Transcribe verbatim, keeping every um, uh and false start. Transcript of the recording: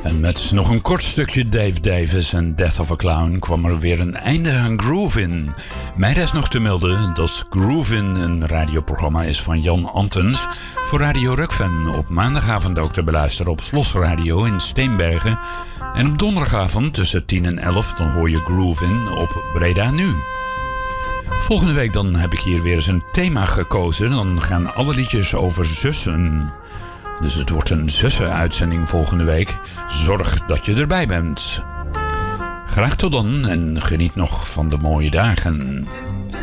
En met nog een kort stukje Dave Davis en Death of a Clown kwam er weer een einde aan Groovin. Mij rest nog te melden dat Groovin een radioprogramma is van Jan Antens voor Radio Rukven. Op maandagavond ook te beluisteren op Slos Radio in Steenbergen. En op donderdagavond tussen tien en elf dan hoor je Groovin op Breda Nu. Volgende week dan heb ik hier weer eens een thema gekozen. Dan gaan alle liedjes over zussen. Dus het wordt een zussen-uitzending volgende week. Zorg dat je erbij bent. Graag tot dan en geniet nog van de mooie dagen.